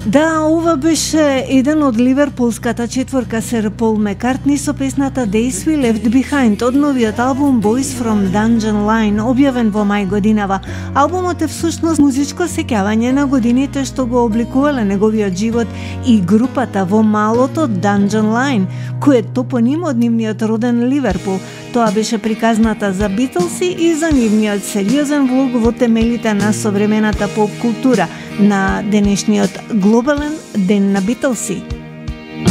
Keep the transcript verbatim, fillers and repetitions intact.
Да, ова беше еден од ливерпулската четворка Сер Пол Маккартни со песната Days We Left Behind од новиот албум Boys from Dungeon Line, објавен во мај годинава. Албумот е всушност музичко сеќавање на годините што го обликувале неговиот живот и групата во малото Dungeon Line, кој е топоним од нивниот роден Ливерпул. Тоа беше приказната за Битлси и за нивниот сериозен влог во темелите на современата поп култура на денешниот глобален ден на Битлси.